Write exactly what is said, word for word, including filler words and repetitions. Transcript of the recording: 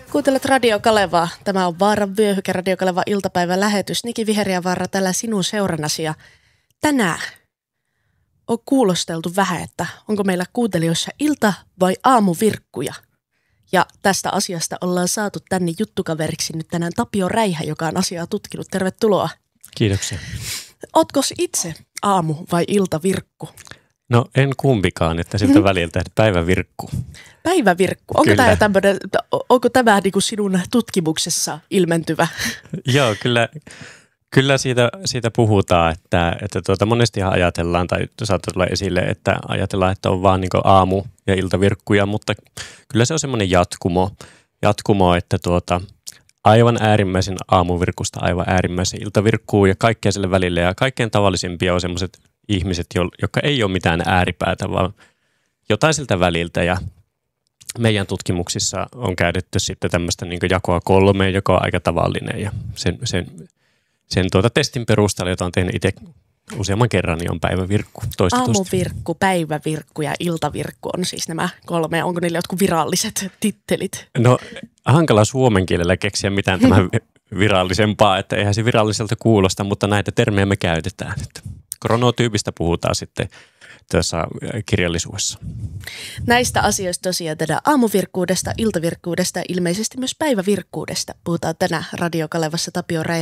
Kuuntelet Radio Kalevaa. Tämä on Vaaran vyöhyke, Radio Kaleva iltapäivän lähetys. Niki Viheriävaara täällä sinun seurannasi. Ja tänään on kuulosteltu vähän, että onko meillä kuuntelijoissa ilta- vai aamuvirkkuja. Ja tästä asiasta ollaan saatu tänne juttukaveriksi nyt tänään Tapio Räihä, joka on asiaa tutkinut. Tervetuloa. Kiitoksia. Ootkos itse aamu- vai iltavirkku? No en kumpikaan, että siltä väliltä päivävirkku. Päivävirkku. Onko Kyllä. tämä, tämmönen, onko tämä niin kuin sinun tutkimuksessa ilmentyvä? Joo, kyllä, kyllä siitä, siitä puhutaan, että, että tuota, monestihan ajatellaan, tai saattaa tulla esille, että ajatellaan, että on vaan niin kuin aamu- ja iltavirkkuja, mutta kyllä se on semmoinen jatkumo, jatkumo että tuota, aivan äärimmäisen aamuvirkusta, aivan äärimmäisen iltavirkkuun ja kaikkea sille välille. Ja kaikkein tavallisimpia on semmoiset ihmiset, jotka ei ole mitään ääripäätä, vaan jotain siltä väliltä. Ja meidän tutkimuksissa on käytetty sitten tämmöistä niin kuin jakoa kolmeen, joka on aika tavallinen. Ja sen, sen, sen tuota testin perusteella, jota on tehnyt itse useamman kerran, niin on päivävirkku toistetusti. Aamuvirkku, päivävirkku ja iltavirkku on siis nämä kolme. Onko niillä jotkut viralliset tittelit? No hankala suomen kielellä keksiä mitään tämän virallisempaa, että eihän se viralliselta kuulosta, mutta näitä termejä me käytetään. Kronotyypistä puhutaan sitten tässä kirjallisuudessa. Näistä asioista tosiaan tänään aamuvirkkuudesta, iltavirkkuudesta ja ilmeisesti myös päivävirkkuudesta puhutaan tänään Radio Kalevassa Tapio Räihä.